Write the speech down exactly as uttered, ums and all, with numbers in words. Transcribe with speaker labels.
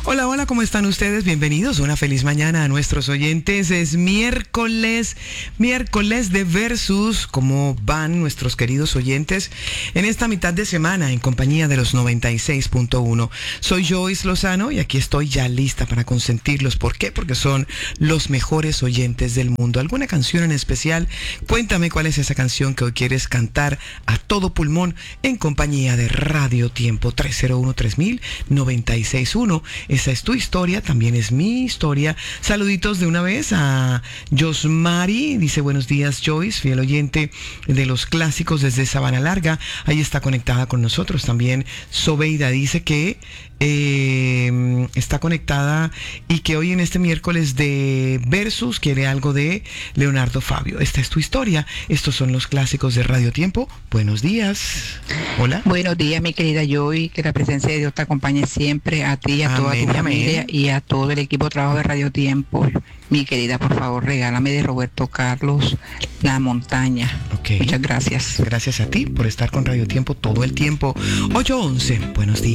Speaker 1: Hola, hola, ¿cómo están ustedes? Bienvenidos, una feliz mañana a nuestros oyentes. Es miércoles, miércoles de Versus. ¿Cómo van nuestros queridos oyentes en esta mitad de semana en compañía de los noventa y seis punto uno? Soy Joyce Lozano y aquí estoy ya lista para consentirlos. ¿Por qué? Porque son los mejores oyentes del mundo. ¿Alguna canción en especial? Cuéntame cuál es esa canción que hoy quieres cantar a todo pulmón en compañía de Radio Tiempo. Tres cero uno tres mil noventa y seis uno. Esa es tu historia, también es mi historia. Saluditos de una vez a Josmari, dice buenos días Joyce, fiel oyente de los clásicos desde Sabana Larga, ahí está conectada con nosotros. También Sobeida dice que eh, está conectada y que hoy en este miércoles de Versus quiere algo de Leonardo Fabio. Esta es tu historia, estos son los clásicos de Radio Tiempo. Buenos días. Hola.
Speaker 2: Buenos días, mi querida Joy, que la presencia de Dios te acompañe siempre, a ti, a toda tu familia y a todo el equipo de trabajo de Radio Tiempo. Mi querida, por favor, regálame de Roberto Carlos La Montaña.
Speaker 1: Okay.
Speaker 2: Muchas gracias.
Speaker 1: Gracias a ti por estar con Radio Tiempo todo el tiempo. ocho once, buenos días.